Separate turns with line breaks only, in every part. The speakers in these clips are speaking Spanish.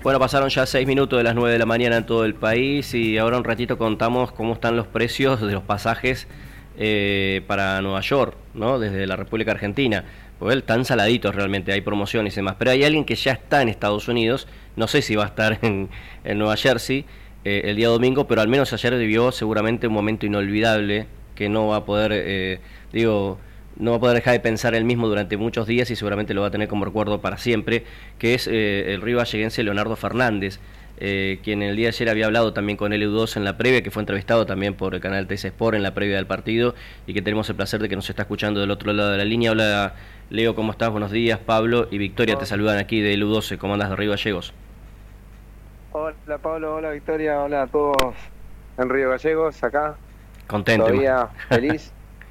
Bueno, pasaron ya 6 minutos de las 9 de la mañana en todo el país y ahora un ratito contamos cómo están los precios de los pasajes para Nueva York, ¿no? Desde la República Argentina. Porque están saladitos realmente, hay promociones y demás. Pero hay alguien que ya está en Estados Unidos, no sé si va a estar en Nueva Jersey el día domingo, pero al menos ayer vivió seguramente un momento inolvidable que no va a poder, no va a poder dejar de pensar él mismo durante muchos días y seguramente lo va a tener como recuerdo para siempre, que es el río valleguense Leonardo Fernández, quien el día de ayer había hablado también con LU2 en la previa, que fue entrevistado también por el canal TC Sport en la previa del partido y que tenemos el placer de que nos está escuchando del otro lado de la línea. Hola Leo, ¿cómo estás? Buenos días. Pablo y Victoria te saludan aquí de LU12. ¿Cómo andas de Río Gallegos?
Hola Pablo, hola Victoria, hola a todos en Río Gallegos, acá.
Contento.
Todavía feliz.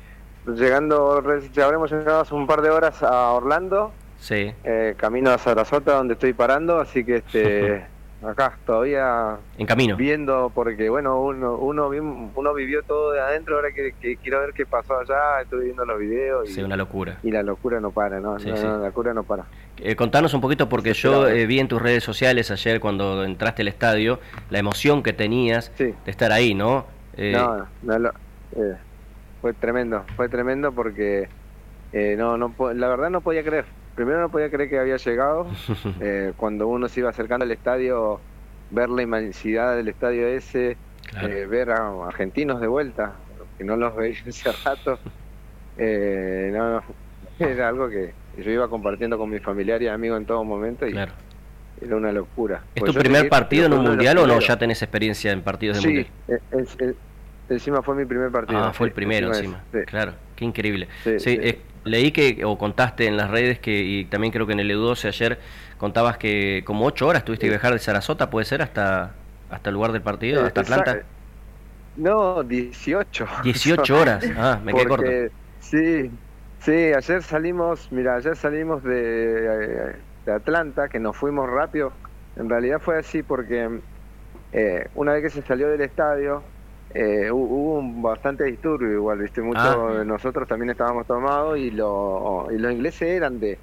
Ya habremos llegado hace un par de horas a Orlando.
Sí.
Camino a Sarasota, donde estoy parando, así que acá todavía
en camino.
Viendo, porque bueno, uno vivió todo de adentro, ahora que quiero ver qué pasó allá, estoy viendo los videos.
Sí, una locura.
Y la locura no para, ¿no?
Sí,
no,
sí.
La locura no para.
Contanos un poquito, porque yo vi en tus redes sociales ayer cuando entraste al estadio la emoción que tenías de estar ahí, ¿no?
Fue tremendo porque la verdad no podía creer. Primero no podía creer que había llegado. Cuando uno se iba acercando al estadio, ver la inmensidad del estadio ese, claro. Ver a argentinos de vuelta, que no los veía hace rato. Era algo que yo iba compartiendo con mis familiares y amigos en todo momento y claro. Era una locura.
¿Es tu primer partido en un mundial o no? ¿Ya tenés experiencia en partidos de mundial?
Encima fue mi primer partido.
Ah, fue el primero encima. Sí. Claro, qué increíble.
Sí.
Leí que, o contaste en las redes, y también creo que en el EU12 ayer contabas que como 8 horas tuviste que viajar de Sarasota, ¿puede ser? Hasta el lugar del partido, hasta Atlanta.
No, 18.
18 horas, me quedé corto.
Sí, ayer salimos de Atlanta, que nos fuimos rápido. En realidad fue así porque una vez que se salió del estadio, hubo bastante disturbio igual, ¿viste? Muchos de nosotros también estábamos tomados y los ingleses eran de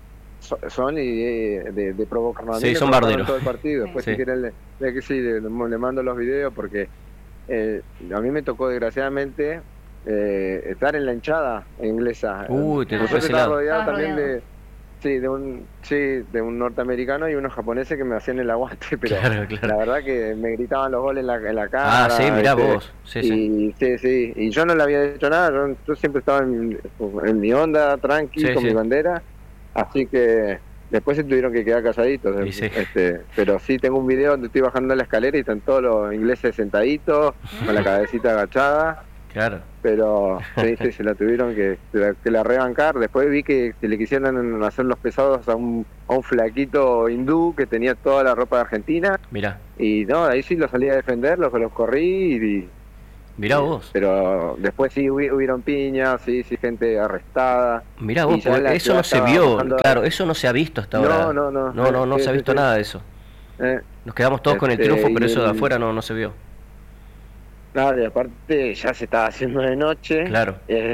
provocar.
Sí, son barderos.
Todo el partido. Después si quieren le mando los videos porque a mí me tocó desgraciadamente estar en la hinchada inglesa.
Te tocó ese lado.
Rodeado también de un norteamericano y unos japoneses que me hacían el aguante, pero claro. La verdad que me gritaban los goles en la cara.
Sí, mirá vos.
Sí, y yo no le había hecho nada, yo siempre estaba en mi onda, tranqui, con mi bandera, así que después se tuvieron que quedar calladitos. Pero sí tengo un video donde estoy bajando la escalera y están todos los ingleses sentaditos, con la cabecita agachada.
Claro.
Pero se la tuvieron que la rebancar. Después vi que le quisieron hacer los pesados a un flaquito hindú que tenía toda la ropa de Argentina.
Mirá.
Y no, ahí sí lo salí a defender, los corrí
mirá vos.
Pero después sí hubieron piñas, sí, gente arrestada.
Mirá vos, eso no se vio, claro, eso no se ha visto hasta ahora. No se ha visto nada de eso. Nos quedamos todos con el triunfo, pero eso de afuera no se vio.
Claro, y aparte ya se estaba haciendo de noche.
Claro.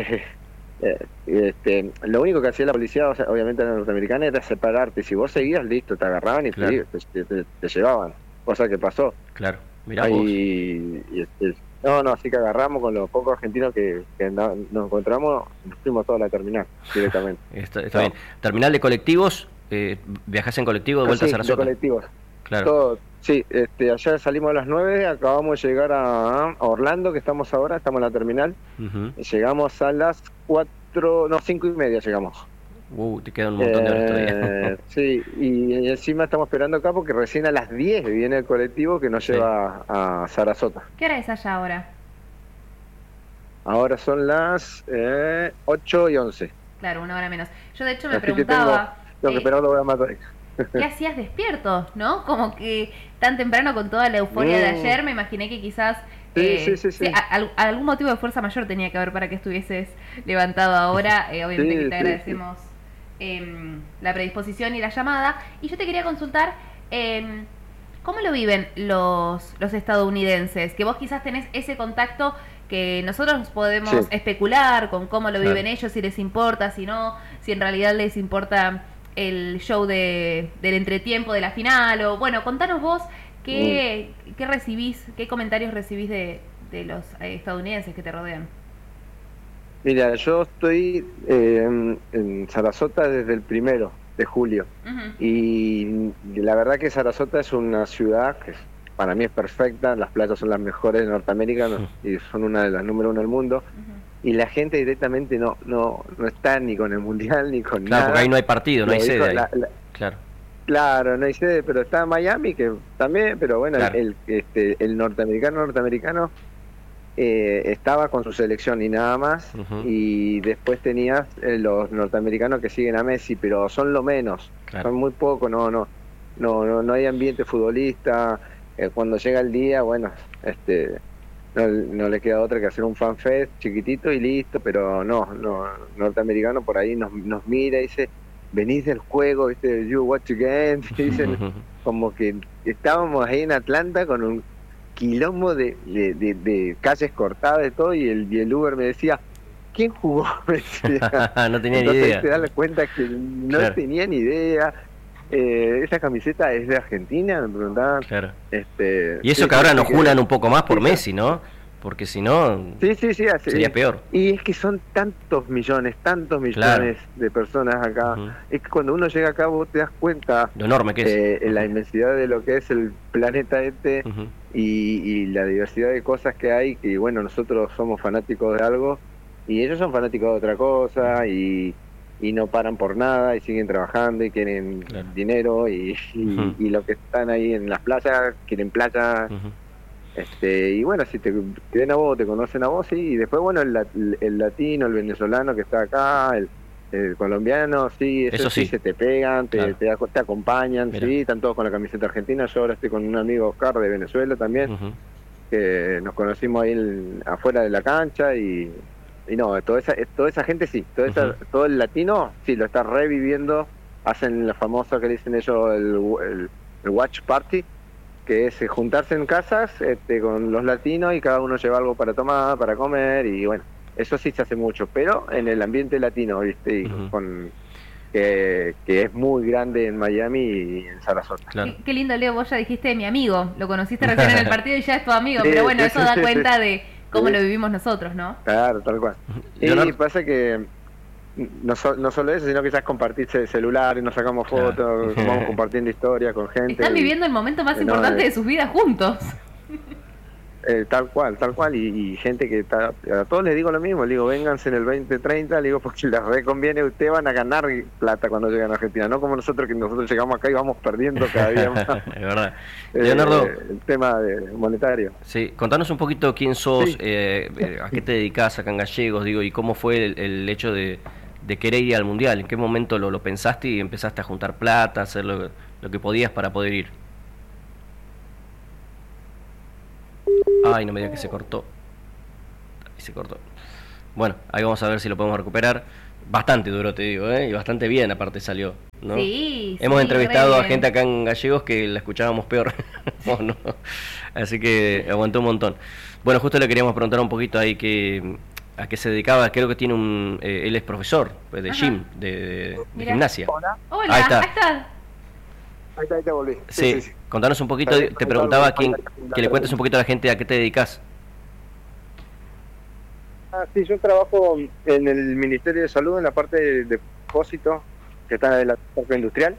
Lo único que hacía la policía, obviamente la norteamericana, era separarte. Si vos seguías, listo, te agarraban y claro. te llevaban. Cosa que pasó.
Claro, mirá vos.
Así que agarramos con los pocos argentinos que nos encontramos, nos fuimos toda la terminal directamente.
Está bien. Terminal de colectivos, ¿viajás en colectivo de vuelta a Sarasota?
De colectivos.
Claro.
Todo. Sí, ayer salimos a las 9, acabamos de llegar a Orlando, que estamos ahora, estamos en la terminal. Llegamos a las 5:30 llegamos.
Te quedan un montón de horas todavía.
Sí, y encima estamos esperando acá porque recién a las 10 viene el colectivo que nos lleva a Sarasota.
¿Qué hora es allá ahora?
Ahora son las 8:11.
Claro, una hora menos. Yo de hecho me preguntaba...
Tengo que esperar, lo voy a matar.
¿Qué hacías despierto, no? Como que tan temprano con toda la euforia de ayer, me imaginé que quizás algún motivo de fuerza mayor tenía que haber para que estuvieses levantado ahora. Obviamente que te agradecemos la predisposición y la llamada. Y yo te quería consultar, ¿cómo lo viven los estadounidenses? Que vos quizás tenés ese contacto que nosotros podemos especular con cómo lo viven ellos, si les importa, si no, si en realidad les importa el show del entretiempo de la final, o bueno, contanos vos qué recibís, qué comentarios recibís de los estadounidenses que te rodean.
Mira, yo estoy en Sarasota desde el 1 de julio y la verdad que Sarasota es una ciudad que para mí es perfecta, las playas son las mejores de Norteamérica y son una de las número 1 del mundo. Y la gente directamente no está ni con el Mundial ni con nada.
Porque ahí no hay partido, no hay sede.
Claro, no hay sede, pero está Miami, que también, pero bueno, claro. el norteamericano estaba con su selección y nada más. Y después tenías los norteamericanos que siguen a Messi, pero son lo menos, son muy pocos, no hay ambiente futbolista. Cuando llega el día, bueno, no le queda otra que hacer un fanfest chiquitito y listo, pero norteamericano por ahí nos mira y dice, venís del juego, ¿viste? You watch again, dicen, como que estábamos ahí en Atlanta con un quilombo de calles cortadas y todo, y el Uber me decía, ¿quién jugó? Me decía.
No tenía ni idea.
Te das cuenta que no tenía ni idea. Esa camiseta es de Argentina, me preguntaban.
Claro. Y eso que ahora nos junan un poco más por Messi, ¿no? Porque si no, sería peor.
Y es que son tantos millones de personas acá. Es que cuando uno llega acá vos te das cuenta
lo enorme que es.
La inmensidad de lo que es el planeta y la diversidad de cosas que hay, que bueno, nosotros somos fanáticos de algo y ellos son fanáticos de otra cosa y no paran por nada y siguen trabajando y quieren dinero y lo que están ahí en las playas quieren playa. Y bueno, si te ven a vos, te conocen a vos, y después bueno, el latino, el venezolano que está acá, el colombiano, eso sí se te pegan, te acompañan, están todos con la camiseta argentina. Yo ahora estoy con un amigo Oscar de Venezuela también, que nos conocimos ahí afuera de la cancha y no, toda esa gente todo el latino sí lo está reviviendo. Hacen la famosa que dicen ellos el watch party, que es juntarse en casas con los latinos y cada uno lleva algo para tomar, para comer, y bueno, eso sí se hace mucho, pero en el ambiente latino, ¿viste? Y que es muy grande en Miami y en Sarasota.
Claro. Qué lindo, Leo, vos ya dijiste mi amigo, lo conociste recién en el partido y ya es tu amigo, pero bueno, eso da cuenta de cómo lo vivimos nosotros, ¿no?
Claro, tal cual. Y pasa que no solo eso, sino quizás compartirse el celular y nos sacamos fotos, vamos compartiendo historias con gente.
Están viviendo el momento más importante de sus vidas juntos.
Tal cual, y gente que a todos les digo lo mismo, les digo, vénganse en el 2030, les digo, porque les reconviene, ustedes van a ganar plata cuando lleguen a Argentina, no como nosotros, que nosotros llegamos acá y vamos perdiendo cada día más.
Es verdad. Leonardo,
el tema monetario.
Sí, contanos un poquito quién sos, a qué te dedicás acá en Gallegos, y cómo fue el hecho de querer ir al Mundial. ¿En qué momento lo pensaste y empezaste a juntar plata, hacer lo que podías para poder ir? Ay, no me digas que se cortó. Ahí se cortó. Bueno, ahí vamos a ver si lo podemos recuperar. Bastante duro, te digo, y bastante bien aparte salió, ¿no?
Sí,
hemos entrevistado a gente acá en Gallegos que la escuchábamos peor. No. Así que aguantó un montón. Bueno, justo le queríamos preguntar un poquito ahí a qué se dedicaba. Creo que tiene él es profesor de gym, de gimnasia.
Hola,
ahí está.
Ahí te volví.
Sí. Contanos un poquito, te preguntaba que le cuentes un poquito a la gente a qué te dedicas.
Sí, yo trabajo en el Ministerio de Salud en la parte de depósito, que está en la parte industrial.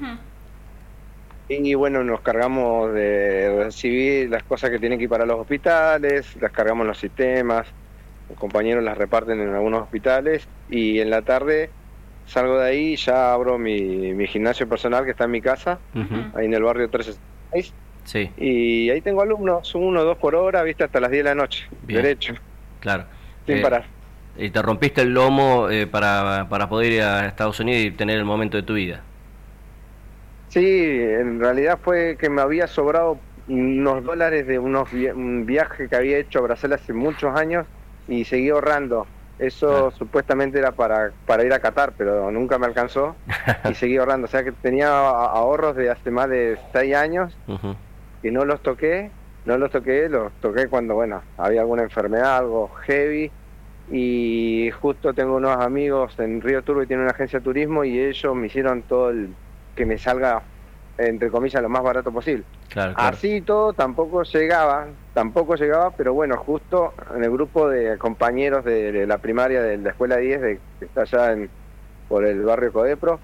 Y bueno, nos cargamos de recibir las cosas que tienen que ir para los hospitales, las cargamos en los sistemas, los compañeros las reparten en algunos hospitales, y en la tarde salgo de ahí y ya abro mi gimnasio personal, que está en mi casa, ahí en el barrio 366.
Sí.
Y ahí tengo alumnos, 1 o 2 por hora, viste, hasta las 10 de la noche. Bien. Derecho.
Claro.
Sin parar.
Y te rompiste el lomo para poder ir a Estados Unidos y tener el momento de tu vida.
Sí, en realidad fue que me había sobrado unos dólares de un viaje que había hecho a Brasil hace muchos años y seguí ahorrando. Eso supuestamente era para ir a Qatar, pero nunca me alcanzó y seguí ahorrando. O sea que tenía ahorros de hace más de 6 años y no los toqué cuando, bueno, había alguna enfermedad, algo heavy, y justo tengo unos amigos en Río Turbio que tienen una agencia de turismo y ellos me hicieron todo el que me salga, entre comillas, lo más barato posible.
Claro.
Así y todo tampoco llegaba, pero bueno, justo en el grupo de compañeros de la primaria de la escuela 10, que está allá por el barrio Codepro,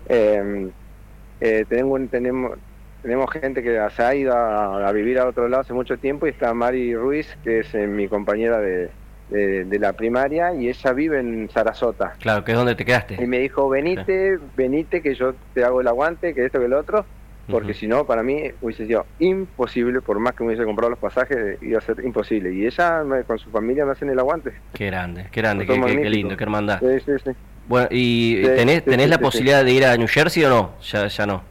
tenemos gente que se ha ido a vivir a otro lado hace mucho tiempo, y está Mari Ruiz, que es mi compañera de la primaria, y ella vive en Sarasota.
Claro, que es donde te quedaste.
Y me dijo, venite, que yo te hago el aguante, que esto, que lo otro, porque si no, para mí hubiese sido imposible, por más que me hubiese comprado los pasajes, iba a ser imposible. Y ella con su familia me hacen el aguante.
Qué grande, qué lindo, qué hermandad.
Sí.
Bueno, ¿y tenés la posibilidad de ir a New Jersey o no? Ya no.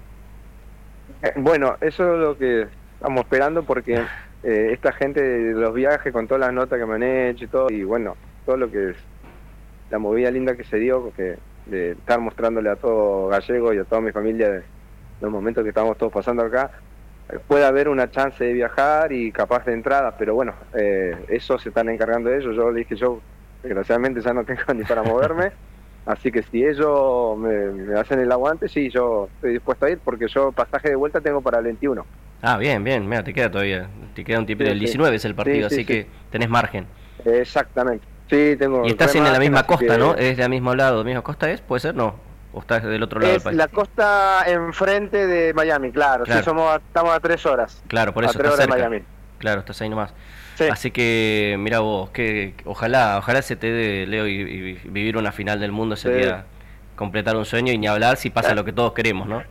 Bueno, eso es lo que estamos esperando, porque esta gente de los viajes, con todas las notas que me han hecho y todo, y bueno, todo lo que es la movida linda que se dio, porque de estar mostrándole a todo Gallego y a toda mi familia de los momentos que estamos todos pasando acá, puede haber una chance de viajar y capaz de entrada, pero bueno, eso se están encargando de ellos. Yo le dije, yo desgraciadamente ya no tengo ni para moverme, así que si ellos me hacen el aguante, sí, yo estoy dispuesto a ir, porque yo pasaje de vuelta tengo para el 21.
Ah, bien, mira, te queda un tiempo, el 19 es el partido, así que tenés margen.
Exactamente, sí, tengo.
Y estás en la misma costa, ¿no? ¿Es del mismo lado, misma costa es? ¿Puede ser? No, o estás del otro lado del país.
La costa enfrente de Miami, claro. Sí, estamos a 3 horas.
Claro, por eso,
a 3 horas de Miami.
Claro, estás ahí nomás.
Sí.
Así que, mira vos, que ojalá se te dé, Leo, y vivir una final del mundo sería completar un sueño, y ni hablar si pasa lo que todos queremos, ¿no?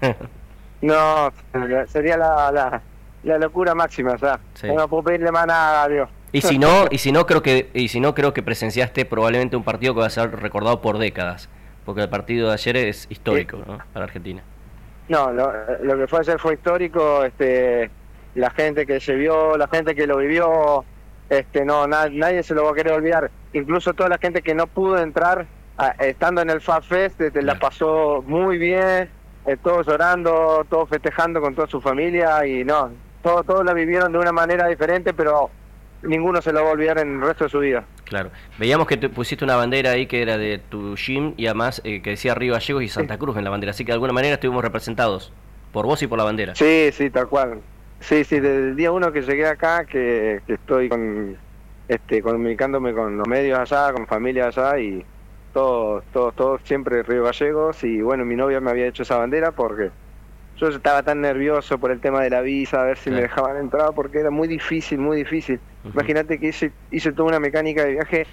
No, sería la locura máxima, o sea, no puedo pedirle más nada a Dios.
Y si no creo que presenciaste probablemente un partido que va a ser recordado por décadas, porque el partido de ayer es histórico, ¿no? Para Argentina.
No, lo que fue ayer fue histórico, la gente que se vio, la gente que lo vivió, nadie se lo va a querer olvidar. Incluso toda la gente que no pudo entrar, estando en el Fab Fest, la pasó muy bien, todos llorando, todos festejando con toda su familia, y no, todos la vivieron de una manera diferente, pero ninguno se lo va a olvidar en el resto de su vida.
Claro. Veíamos que te pusiste una bandera ahí que era de tu gym, y además que decía Río Gallegos y Santa Cruz en la bandera, así que de alguna manera estuvimos representados por vos y por la bandera.
Sí, tal cual. Sí, desde el día 1 que llegué acá, que estoy comunicándome con los medios allá, con familia allá, y todos siempre Río Gallegos. Y bueno, mi novia me había hecho esa bandera porque yo estaba tan nervioso por el tema de la visa, a ver si me dejaban entrar, porque era muy difícil. Imagínate que hice toda una mecánica de viaje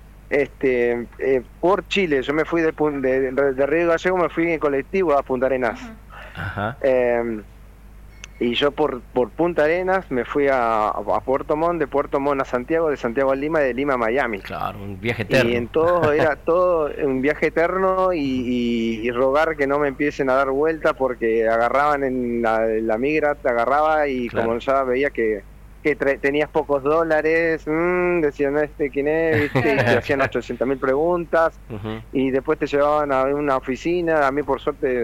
por Chile. Yo me fui de Río Gallegos, me fui en colectivo a Punta Arenas.
Ajá.
Y yo por Punta Arenas me fui a Puerto Montt, de Puerto Montt a Santiago, de Santiago a Lima, de Lima a Miami.
Claro, un viaje eterno.
Y en todo era todo un viaje eterno, y rogar que no me empiecen a dar vuelta, porque agarraban en la migra, te agarraba, y como ya veía que tenías pocos dólares, decían, ¿quién es? ¿Viste? Y te hacían 800.000 preguntas, y después te llevaban a una oficina. A mí, por suerte,